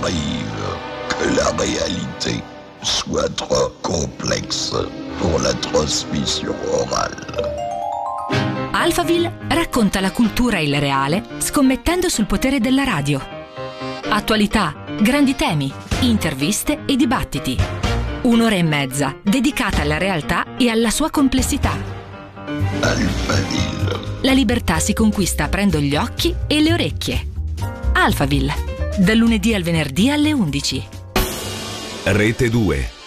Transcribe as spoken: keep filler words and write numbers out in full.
arrive que la réalité soit trop complexe pour la trasmission orale. Alphaville racconta la cultura e il reale scommettendo sul potere della radio. Attualità, grandi temi, interviste e dibattiti. Un'ora e mezza dedicata alla realtà e alla sua complessità. Alphaville. La libertà si conquista aprendo gli occhi e le orecchie. Alphaville, dal lunedì al venerdì alle undici. Rete due.